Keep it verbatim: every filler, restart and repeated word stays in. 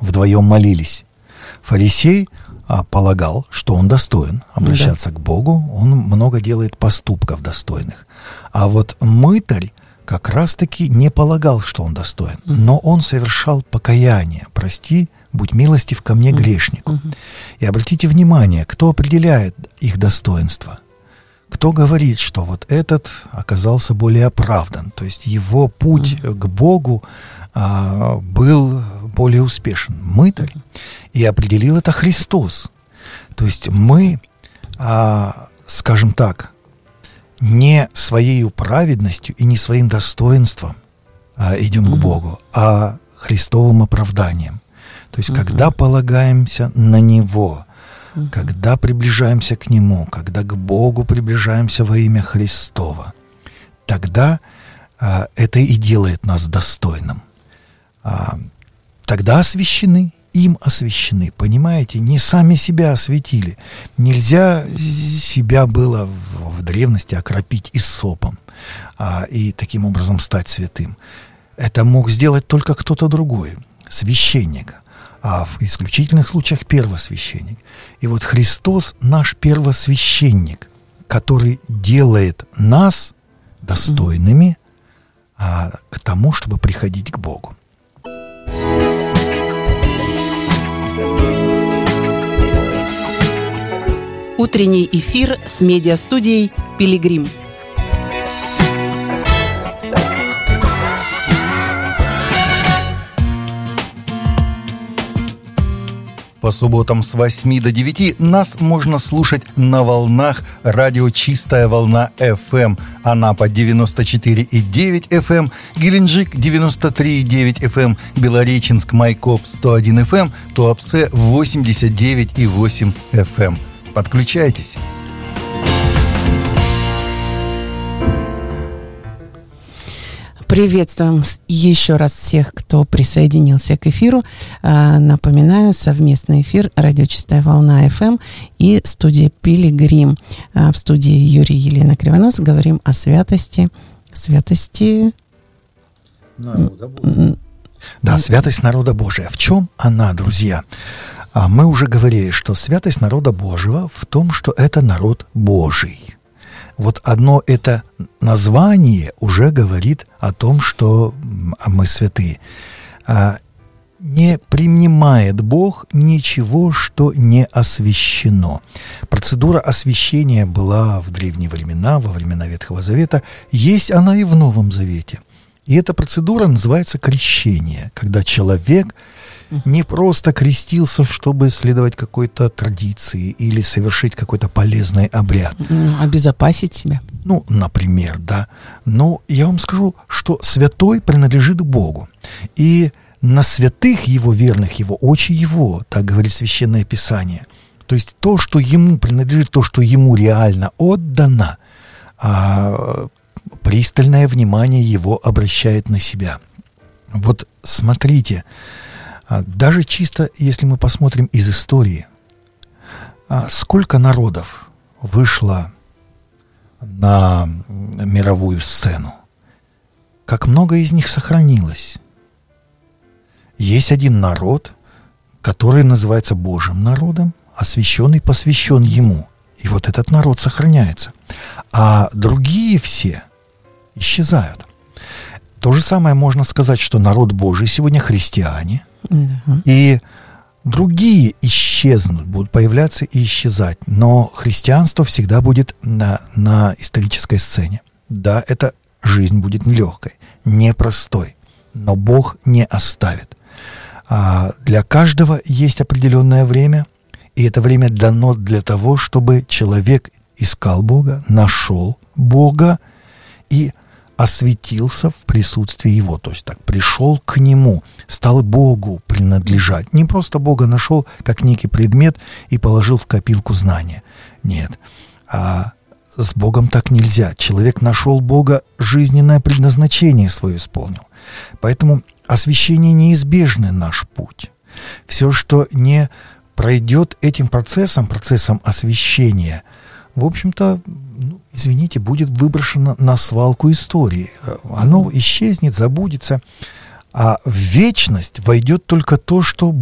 вдвоем молились. Фарисей а, полагал, что он достоин обращаться да. к Богу, он много делает поступков достойных. А вот мытарь как раз-таки не полагал, что он достоин, но он совершал покаяние. «Прости, будь милостив ко мне, грешнику». И обратите внимание, кто определяет их достоинство? Кто говорит, что вот этот оказался более оправдан, то есть его путь к Богу а, был более успешен? Мытарь. И определил это Христос. То есть мы, а, скажем так, не своей праведностью и не своим достоинством а, идем mm-hmm. к Богу, а Христовым оправданием. То есть, mm-hmm. когда полагаемся на Него, mm-hmm. когда приближаемся к Нему, когда к Богу приближаемся во имя Христова, тогда а, это и делает нас достойным. А, тогда освящены, им освящены, понимаете? Не сами себя осветили. Нельзя себя было в, в древности окропить иссопом а, и таким образом стать святым. Это мог сделать только кто-то другой, священник, а в исключительных случаях первосвященник. И вот Христос наш первосвященник, который делает нас достойными а, к тому, чтобы приходить к Богу. Утренний эфир с медиастудией «Пилигрим». По субботам с восьми до девяти нас можно слушать на волнах радио «Чистая волна эф эм». Анапа девяносто четыре и девять эф эм, Геленджик девяносто три и девять эф эм, Белореченск Майкоп сто один эф эм, Туапсе восемьдесят девять и восемь эф эм. Подключайтесь. Приветствуем еще раз всех, кто присоединился к эфиру. Напоминаю, совместный эфир радио «Чистая волна эф эм» и студия «Пилигрим». В студии Юрий и Елена Кривонос говорим о святости. Святости... Народа Божия. Да, святость народа Божия. В чем она, друзья? Мы уже говорили, что святость народа Божьего в том, что это народ Божий. Вот одно это название уже говорит о том, что мы святые. Не принимает Бог ничего, что не освящено. Процедура освящения была в древние времена, во времена Ветхого Завета. Есть она и в Новом Завете. И эта процедура называется крещение, когда человек не просто крестился, чтобы следовать какой-то традиции или совершить какой-то полезный обряд. Ну, обезопасить себя. Ну, например, да. Но я вам скажу, что святой принадлежит Богу. И на святых его, верных его, очи его, так говорит Священное Писание. То есть то, что ему принадлежит, то, что ему реально отдано, а, пристальное внимание его обращает на себя. Вот смотрите, даже чисто, если мы посмотрим из истории, сколько народов вышло на мировую сцену, как много из них сохранилось. Есть один народ, который называется Божьим народом, освященный, посвящен Ему. И вот этот народ сохраняется. А другие все исчезают. То же самое можно сказать, что народ Божий сегодня христиане, uh-huh. и другие исчезнут, будут появляться и исчезать. Но христианство всегда будет на, на исторической сцене. Да, эта жизнь будет нелегкой, непростой, но Бог не оставит. А для каждого есть определенное время, и это время дано для того, чтобы человек искал Бога, нашел Бога и осветился в присутствии Его. То есть так, пришел к Нему, стал Богу принадлежать. Не просто Бога нашел как некий предмет и положил в копилку знания. Нет. А с Богом так нельзя. Человек нашел Бога, жизненное предназначение свое исполнил. Поэтому освящение неизбежный наш путь. Все, что не пройдет этим процессом, процессом освящения, в общем-то, ну, извините, будет выброшено на свалку истории. Оно исчезнет, забудется. А в вечность войдет только то, что